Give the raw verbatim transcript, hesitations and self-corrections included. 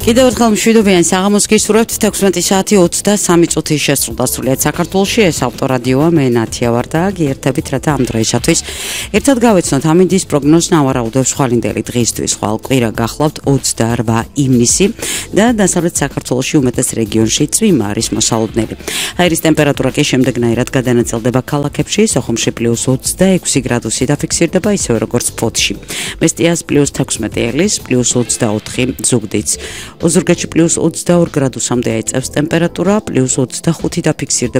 კიდევ ერთხელ მშვიდობიან საღამოს გისურვებთ თექვსმეტი საათი ოცდასამი წუთი შესრულდა სრულიად საქართველოში ეს ავტორადიოა მე ნათია ვარ და გიერთებით რათა ამ დროისათვის ერთად გავეცნოთ ამინდის პროგნოზს ნავარაუდებს ხვალინდელი დღისთვის ხვალ კვირა გახლავთ ოცდაორმა ივნისი და დასავლეთ საქართველოში უმეტეს რეგიონში წვიმა არის მოსალოდნელი. აირის ტემპერატურა კი შემდეგნაირად გადანაწილდება ქალაქებში სოხუმში პლუს ოცდაექვსი გრადუსი დაფიქსირდება ისევე როგორც ფოთში. მესტიას პლუს თექვსმეტი ელის პლუს ოცდაოთხი ზუგდიდს ოზურგეთში პლუს ოცდაორი გრადუსამდე აიწევს ტემპერატურა, პლუს ოცდახუთი დაფიქსირდება